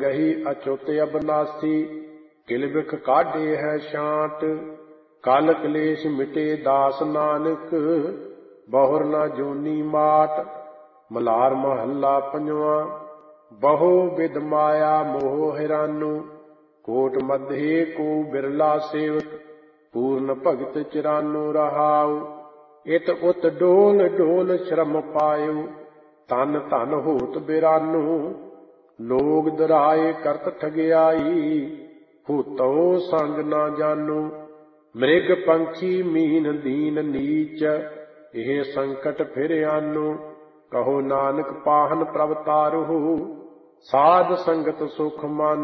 ਗਹੀ ਅਚੁੱਤ ਅਬਨਾਸੀ, ਕਿਲ ਬਿਖ ਕਾਢੇ ਹੈ ਛਾਂਟ। ਕਲ ਕਲੇਸ਼ ਮਿਟੇ ਦਾਸ ਨਾਨਕ, ਬਹੁਰ ਨਾ ਜੋਨੀ ਮਾਟ। ਮਲਾਰ ਮਹੱਲਾ ਪੰਜਵਾਂ। ਬਹੁ ਬਿਦ ਮਾਇਆ ਮੋਹ ਹੈਰਾਨੂ, ਕੋਟ ਮਧੇ ਕੋ ਬਿਰਲਾ ਸੇਵਕ। ਪੂਰਨ ਭਗਤ ਚਿਰਾਨੂ ਰਹਾਉ, ਇਤ ਉਤ ਡੋਲ ਡੋਲ ਸ਼ਰਮ ਪਾਇਉ। ਤਨ ਧਨ ਹੋਤ ਬਿਰਾਨੂ, ਲੋਗ ਦਰਾਏ ਕਰਤ ਠਗਿਆਈ। ਹੂਤਉ ਸੰਗ ਨਾ ਜਾਨੂ, ਮ੍ਰਿਗ ਪੰਖੀ ਮੀਨ ਦੀਨ ਨੀਚ। ਇਹ ਸੰਕਟ ਫਿਰ ਆਨੂ, ਕਹੋ ਨਾਨਕ ਪਾਹਨ ਪ੍ਰਭ ਤਾਰਹੁ। ਸਾਧ ਸੰਗਤ ਸੁਖ ਮਾਨੂ।